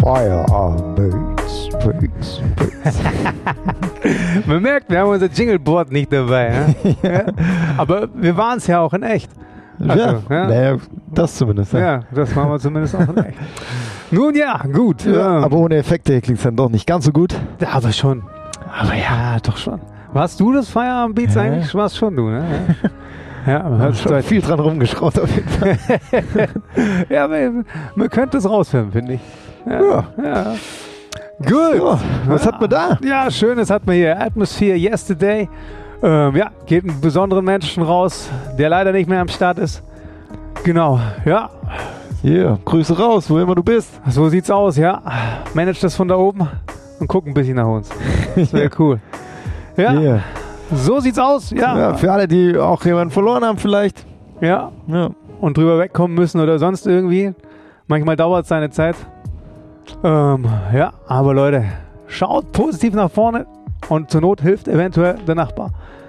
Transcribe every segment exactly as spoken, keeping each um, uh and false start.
Feierabend, Boots, Boots, Boots. Man merkt, wir haben unser Jingleboard nicht dabei. Ja? Ja. Aber wir waren es ja auch in echt. Also, ja, ja. Naja, das zumindest. Ja. ja, das machen wir zumindest auch in echt. Nun ja, gut. Ja, Ja. aber ohne Effekte klingt es dann doch nicht ganz so gut. Ja, aber schon. Aber ja, doch schon. Warst du das Feierabend-Beats Ja. eigentlich? Warst schon du, ne? Ja, ja man hört schon viel dran rumgeschraubt auf jeden Fall. ja, man, man könnte es raushören, finde ich. Ja. Ja. ja. Gut. So, was hat man da? Ja, schönes hat man hier. Atmosphere Yesterday. Ähm, ja, geht einen besonderen Menschen raus, der leider nicht mehr am Start ist. Genau, ja. Hier, Grüße raus, wo immer du bist. So sieht's aus, ja. Manage das von da oben und guck ein bisschen nach uns. Das wäre cool. Ja, Hier. so sieht's aus, ja. Ja, für alle, die auch jemanden verloren haben vielleicht. Ja, Ja. und drüber wegkommen müssen oder sonst irgendwie. Manchmal dauert es seine Zeit. Ähm, ja, aber Leute, schaut positiv nach vorne und zur Not hilft eventuell der Nachbar.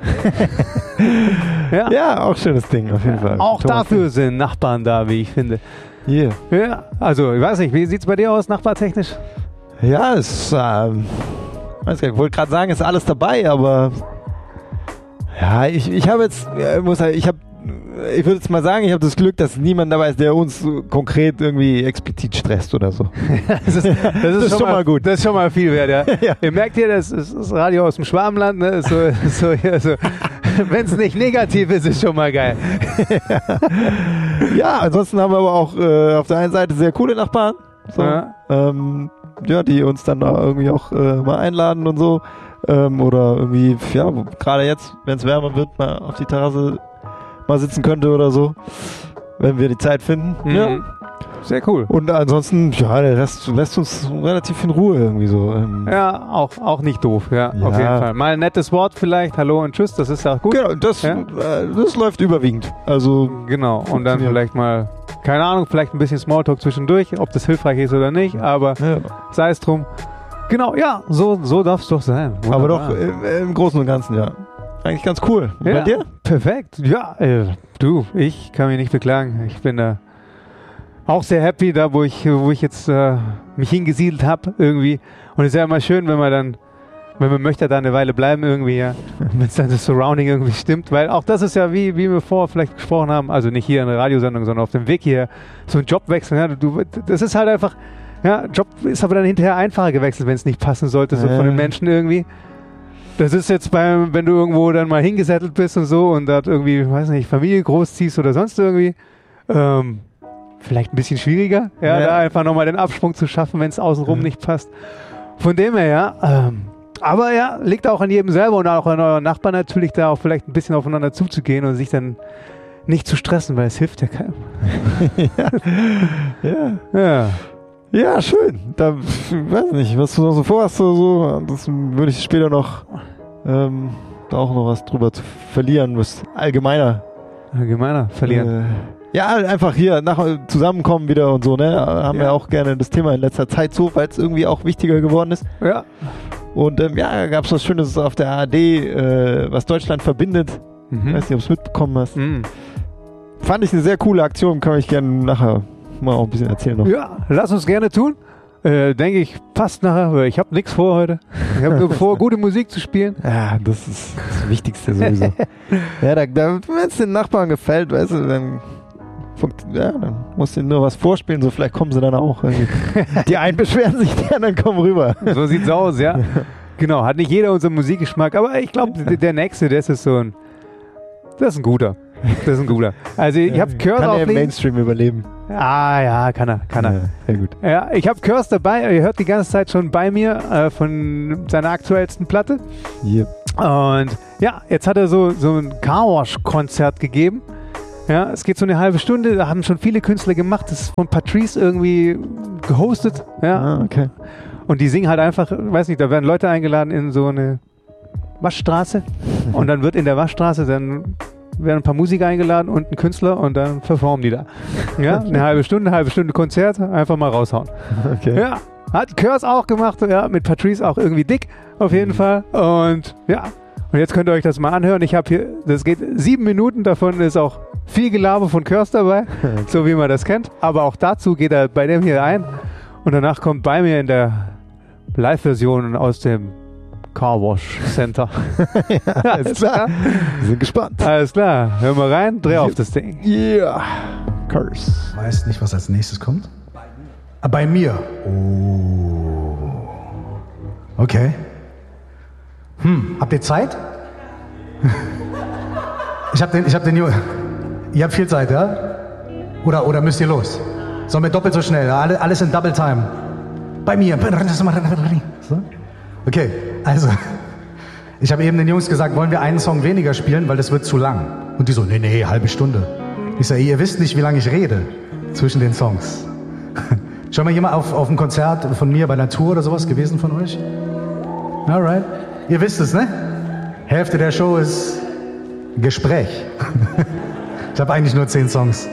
ja. Ja, auch schönes Ding auf jeden Fall. Auch Thomas dafür sind Nachbarn da, wie ich finde. Hier. Ja, also ich weiß nicht, wie sieht es bei dir aus, nachbartechnisch? Ja, es ähm, weiß gar nicht, ich wollte gerade sagen, ist alles dabei, aber ja, ich, ich habe jetzt, ja, muss halt, ich habe, ich würde jetzt mal sagen, ich habe das Glück, dass niemand dabei ist, der uns so konkret irgendwie explizit stresst oder so. das ist, das ist, schon, mal gut. Das ist schon mal viel wert, ja. Ja. Ihr merkt hier, das ist das Radio aus dem Schwabenland, ne? So, so, ja, so. Wenn es nicht negativ ist, ist schon mal geil. Ja, ansonsten haben wir aber auch äh, auf der einen Seite sehr coole Nachbarn, so, Ja. ähm, ja, die uns dann da irgendwie auch äh, mal einladen und so. Ähm, oder irgendwie, ja, gerade jetzt, wenn es wärmer wird, mal auf die Terrasse mal sitzen könnte oder so, wenn wir die Zeit finden. Mhm. Ja. Sehr cool. Und ansonsten, ja, der Rest lässt uns relativ in Ruhe irgendwie so. Ähm, Ja, auch, auch nicht doof, ja, Ja. auf jeden Fall. Mal ein nettes Wort vielleicht, hallo und tschüss, das ist auch gut. Genau, das, Ja. äh, das läuft überwiegend. Also, Genau, und dann Funktioniert. vielleicht mal, keine Ahnung, vielleicht ein bisschen Smalltalk zwischendurch, ob das hilfreich ist oder nicht, aber ja. sei es drum. Genau, ja, so, so darf es doch sein. Aber Wunderbar. doch äh, im Großen und Ganzen, ja. Eigentlich ganz cool. Und ja, bei dir? Perfekt, ja, äh, du, ich kann mich nicht beklagen. Ich bin da auch sehr happy, da wo ich, wo ich jetzt äh, mich hingesiedelt habe irgendwie. Und es ist ja immer schön, wenn man dann, wenn man möchte, da eine Weile bleiben irgendwie, ja. Wenn es dann das Surrounding irgendwie stimmt, weil auch das ist ja, wie, wie wir vorher vielleicht gesprochen haben, also nicht hier in der Radiosendung, sondern auf dem Weg hier, so ein Jobwechsel, ja, du, das ist halt einfach, ja, Job ist aber dann hinterher einfacher gewechselt, wenn es nicht passen sollte, so Ja. von den Menschen irgendwie. Das ist jetzt beim, wenn du irgendwo dann mal hingesettelt bist und so und dort irgendwie, weiß nicht, Familie großziehst oder sonst irgendwie, ähm, vielleicht ein bisschen schwieriger, ja, Ja. da einfach nochmal den Absprung zu schaffen, wenn es außenrum Mhm. nicht passt. Von dem her, ja, ähm, aber ja, liegt auch an jedem selber und auch an euren Nachbarn natürlich, da auch vielleicht ein bisschen aufeinander zuzugehen und sich dann nicht zu stressen, weil es hilft ja keinem. Ja. Ja. Ja, schön. Da, ich weiß nicht, was du noch so vorhast oder so, das würde ich später noch ähm, da auch noch was drüber zu verlieren, was allgemeiner. Allgemeiner verlieren. Äh, ja, einfach hier nach zusammenkommen wieder und so, ne? Haben wir Ja. auch gerne das Thema in letzter Zeit so, weil es irgendwie auch wichtiger geworden ist. Ja. Und ähm, ja, gab es was Schönes auf der A R D, äh, was Deutschland verbindet. Mhm. Ich weiß nicht, ob du es mitbekommen hast. Mhm. Fand ich eine sehr coole Aktion, kann ich gerne nachher mal auch ein bisschen erzählen noch. Ja, lass uns gerne tun. Äh, denke ich, passt nachher, weil ich habe nichts vor heute. Ich habe nur vor, gute Musik zu spielen. Ja, das ist das Wichtigste sowieso. Ja, da, da, wenn es den Nachbarn gefällt, weißt du, dann, funkt- ja, dann musst du ihnen nur was vorspielen, so vielleicht kommen sie dann auch. irgendwie. Die einen beschweren sich, die anderen kommen rüber. So sieht's aus, ja. Genau, hat nicht jeder unseren Musikgeschmack, aber ich glaube, der, der nächste, das ist so ein, das ist ein guter. Das ist ein guter. Also ich habe Curse Kann er im auflegen. Mainstream überleben. Ah ja, kann er, kann er. Ja, sehr gut. Ja, ich habe Curse dabei, ihr hört die ganze Zeit schon bei mir äh, von seiner aktuellsten Platte. Hier. Und ja, jetzt hat er so, so ein Carwash-Konzert gegeben. Ja, es geht so eine halbe Stunde, da haben schon viele Künstler gemacht, das ist von Patrice irgendwie gehostet. Ja. Ah, okay. Und die singen halt einfach, weiß nicht, da werden Leute eingeladen in so eine Waschstraße und dann wird in der Waschstraße, dann werden ein paar Musiker eingeladen und ein Künstler und dann performen die da. Ja, eine halbe Stunde, eine halbe Stunde Konzert, einfach mal raushauen. Okay. Ja, hat Curse auch gemacht, ja, mit Patrice auch irgendwie dick, auf jeden Fall. Und ja, und jetzt könnt ihr euch das mal anhören. Ich habe hier, das geht sieben Minuten, davon ist auch viel Gelaber von Curse dabei, so wie man das kennt. Aber auch dazu geht er bei dem hier ein. Und danach kommt bei mir in der Live-Version aus dem Car Wash Center. Ja, alles klar. Wir sind gespannt. Alles klar. Hör mal rein, dreh auf das Ding. Yeah. Curse. Weiß nicht, was als nächstes kommt. Ah, bei mir. Oh. Okay. Hm, habt ihr Zeit? Ich hab den, ich hab den, ihr habt viel Zeit, ja? Oder, oder müsst ihr los? Sollen wir doppelt so schnell? Alle, alles in Double Time. Bei mir. So? Okay, also, ich habe eben den Jungs gesagt, wollen wir einen Song weniger spielen, weil das wird zu lang. Und die so, nee, nee, halbe Stunde. Ich sage, ihr wisst nicht, wie lange ich rede zwischen den Songs. Schon mal jemand auf, auf ein Konzert von mir bei einer Tour oder sowas gewesen von euch? Alright. Ihr wisst es, ne? Hälfte der Show ist Gespräch. Ich habe eigentlich nur zehn Songs.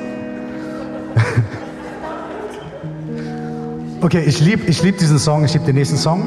Okay, ich liebe ich lieb diesen Song, ich liebe den nächsten Song,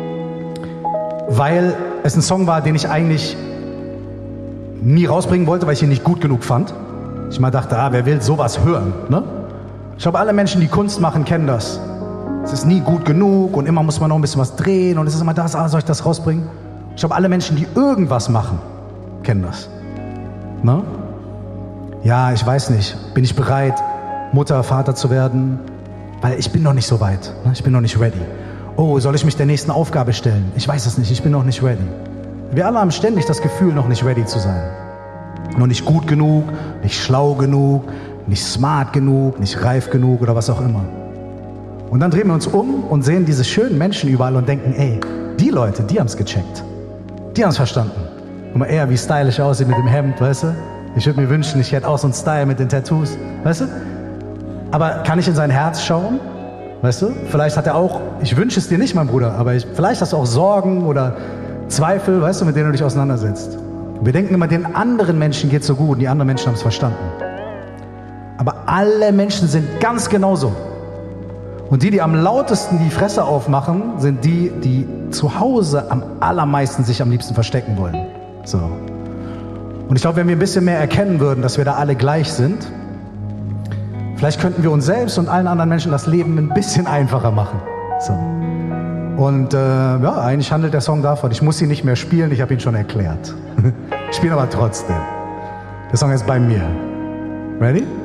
weil es ein Song war, den ich eigentlich nie rausbringen wollte, weil ich ihn nicht gut genug fand. Ich mal dachte, ah, wer will sowas hören, ne? Ich glaube, alle Menschen, die Kunst machen, kennen das. Es ist nie gut genug und immer muss man noch ein bisschen was drehen und es ist immer das, ah, soll ich das rausbringen? Ich glaube, alle Menschen, die irgendwas machen, kennen das. Ne? Ja, ich weiß nicht, bin ich bereit, Mutter, Vater zu werden? Weil ich bin noch nicht so weit, ne? Ich bin noch nicht ready. Oh, soll ich mich der nächsten Aufgabe stellen? Ich weiß es nicht, ich bin noch nicht ready. Wir alle haben ständig das Gefühl, noch nicht ready zu sein. Noch nicht gut genug, nicht schlau genug, nicht smart genug, nicht reif genug oder was auch immer. Und dann drehen wir uns um und sehen diese schönen Menschen überall und denken, ey, die Leute, die haben es gecheckt. Die haben es verstanden. Guck mal, er, wie stylisch er aussieht mit dem Hemd, weißt du? Ich würde mir wünschen, ich hätte auch so einen Style mit den Tattoos, weißt du? Aber kann ich in sein Herz schauen? Weißt du? Vielleicht hat er auch, ich wünsche es dir nicht, mein Bruder, aber ich, vielleicht hast du auch Sorgen oder Zweifel, weißt du, mit denen du dich auseinandersetzt. Wir denken immer, den anderen Menschen geht es so gut und die anderen Menschen haben es verstanden. Aber alle Menschen sind ganz genauso. Und die, die am lautesten die Fresse aufmachen, sind die, die zu Hause am allermeisten sich am liebsten verstecken wollen. So. Und ich glaube, wenn wir ein bisschen mehr erkennen würden, dass wir da alle gleich sind, vielleicht könnten wir uns selbst und allen anderen Menschen das Leben ein bisschen einfacher machen. So. Und äh, ja, eigentlich handelt der Song davon. Ich muss ihn nicht mehr spielen, ich habe ihn schon erklärt. Ich spiele aber trotzdem. Der Song ist bei mir. Ready?